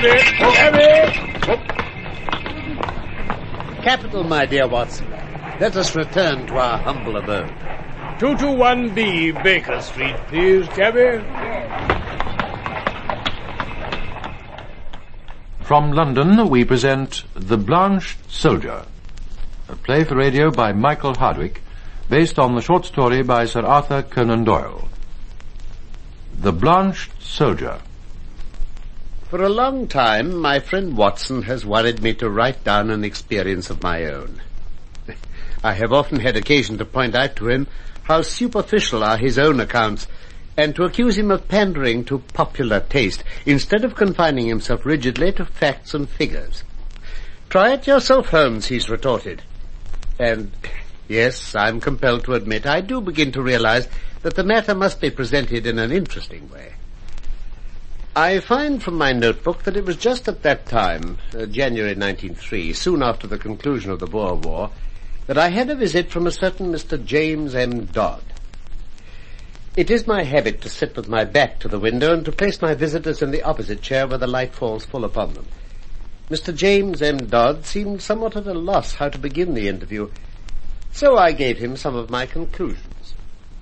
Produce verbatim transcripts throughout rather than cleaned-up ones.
Cabby! Cabby! Capital, my dear Watson. Let us return to our humble abode. two two one B, Baker Street, please, Cabby. From London, we present The Blanched Soldier, a play for radio by Michael Hardwick, based on the short story by Sir Arthur Conan Doyle. The Blanched Soldier. For a long time, my friend Watson has worried me to write down an experience of my own. I have often had occasion to point out to him how superficial are his own accounts, and to accuse him of pandering to popular taste, instead of confining himself rigidly to facts and figures. Try it yourself, Holmes, he's retorted. And, yes, I'm compelled to admit I do begin to realize that the matter must be presented in an interesting way. I find from my notebook that it was just at that time, uh, January nineteen oh three, soon after the conclusion of the Boer War, that I had a visit from a certain Mister James M. Dodd. It is my habit to sit with my back to the window and to place my visitors in the opposite chair where the light falls full upon them. Mister James M. Dodd seemed somewhat at a loss how to begin the interview, so I gave him some of my conclusions.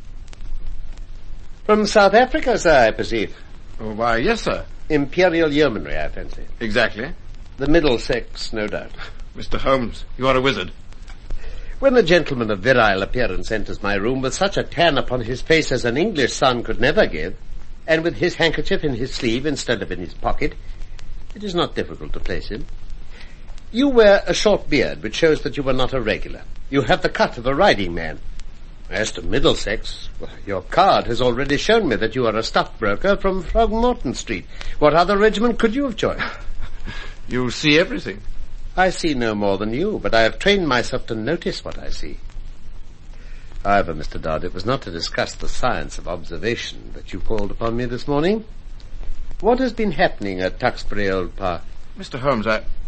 From South Africa, sir, I perceive. Oh, why, yes, sir. Imperial Yeomanry, I fancy. Exactly. The middle sex, no doubt. Mister Holmes, you are a wizard. When a gentleman of virile appearance enters my room with such a tan upon his face as an English son could never give, and with his handkerchief in his sleeve instead of in his pocket, it is not difficult to place him. You wear a short beard, which shows that you are not a regular. You have the cut of a riding man. As to Middlesex, well, your card has already shown me that you are a stockbroker from Throgmorton Street. What other regiment could you have joined? You see everything. I see no more than you, but I have trained myself to notice what I see. However, Mister Dodd, it was not to discuss the science of observation that you called upon me this morning. What has been happening at Tuxbury Old Park? Mister Holmes, I,